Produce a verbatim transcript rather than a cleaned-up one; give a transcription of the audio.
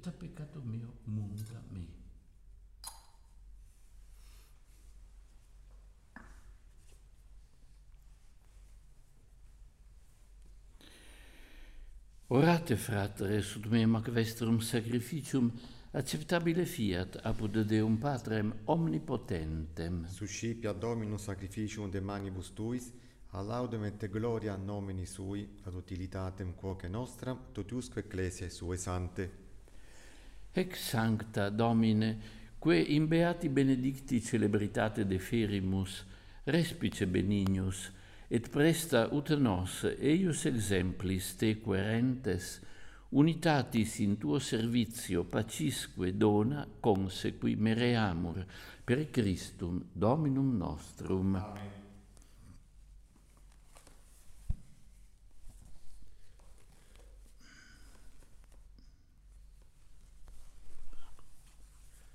et a peccato mio munga me. Orate, fratres, ut meam ac vestrum sacrificium acceptabile fiat apud Deum Patrem omnipotentem. Suscipia Dominus sacrificium de manibus tuis, a laudem et gloria nomini sui, ad utilitatem quoque nostra, totiusque ecclesiae sue sante. Ex sancta Domine, que in beati benedicti celebritate deferimus, respice benignus, et presta ut nos, eius exemplis te querentes, unitatis in tuo servizio pacisque dona consequi mereamur, per Christum Dominum nostrum. Amen.